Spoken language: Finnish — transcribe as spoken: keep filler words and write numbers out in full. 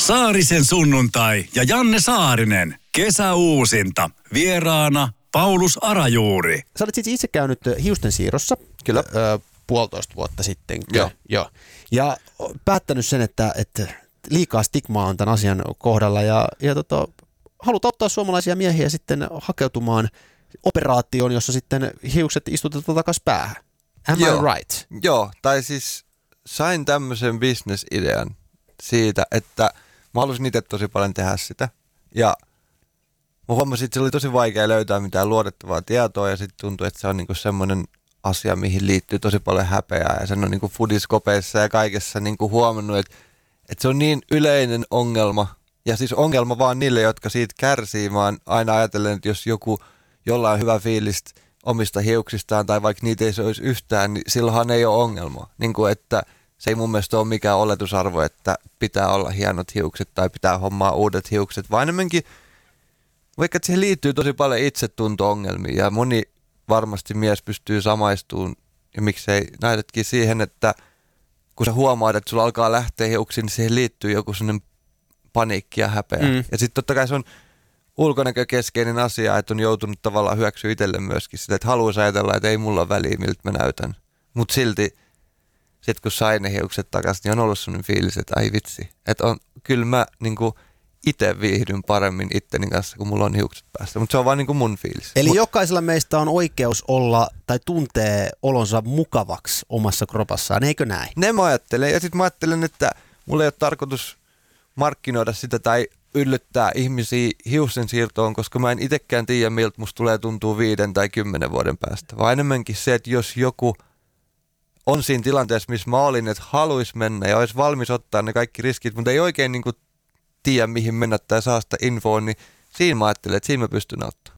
Saarisen sunnuntai ja Janne Saarinen. Kesäuusinta. Vieraana Paulus Arajuuri. Sä olet siis itse käynyt hiusten siirrossa. Kyllä. Ö, puolitoista vuotta sitten. Joo. Joo. Ja päättänyt sen, että, että liikaa stigmaa on tämän asian kohdalla ja, ja tota, haluat auttaa suomalaisia miehiä sitten hakeutumaan operaatioon, jossa sitten hiukset istutetaan takaisin päähän. Am Joo. I right? Joo, tai siis sain tämmöisen business-idean siitä, että mä halusin itse tosi paljon tehdä sitä. Ja mä huomasin, että se oli tosi vaikea löytää mitään luotettavaa tietoa ja sitten tuntui, että se on niinku semmoinen asia, mihin liittyy tosi paljon häpeää. Ja sen on niinku foodiskopeissa ja kaikessa niinku huomannut, että, että se on niin yleinen ongelma. Ja siis ongelma vaan niille, jotka siitä kärsii. Mä oon aina ajatellen, että jos joku, jolla on hyvä fiilis omista hiuksistaan tai vaikka niitä ei se olisi yhtään, niin silloinhan ei ole ongelma. Niin kuin, että se ei mun mielestä ole mikään oletusarvo, että pitää olla hienot hiukset tai pitää hommaa uudet hiukset, vaan enemmänkin, vaikka siihen liittyy tosi paljon itsetunto-ongelmia ja moni varmasti mies pystyy samaistumaan ja miksei näytetkin siihen, että kun sä huomaat, että sulla alkaa lähteä hiuksiin, niin siihen liittyy joku sellainen paniikki ja häpeä. Mm. Ja sitten totta kai se on ulkonäkökeskeinen asia, että on joutunut tavallaan hyväksyä itselle myöskin sitä, että haluaisi ajatella, että ei mulla ole väliä, miltä mä näytän. Mutta silti, sit kun sain ne hiukset takaisin, niin on ollut sellainen fiilis, että ai vitsi. Että on, kyllä mä niinku itse viihdyn paremmin itteni kanssa, kun mulla on hiukset päässä. Mutta se on vaan niinku mun fiilis. Eli Mut, jokaisella meistä on oikeus olla tai tuntee olonsa mukavaksi omassa kropassaan, eikö näin? ne mä ajattelen. Ja sitten mä ajattelen, että mulla ei ole tarkoitus markkinoida sitä tai yllyttää ihmisiä hiusten siirtoon, koska mä en itsekään tiedä, miltä musta tulee tuntua viiden tai kymmenen vuoden päästä. Vaan enemmänkin se, että jos joku on siinä tilanteessa, missä mä olin, että haluaisi mennä ja olisi valmis ottaa ne kaikki riskit, mutta ei oikein niin kuin tiedä, mihin mennä tai saa sitä infoa, niin siinä mä ajattelen, että siinä mä pystyn auttamaan.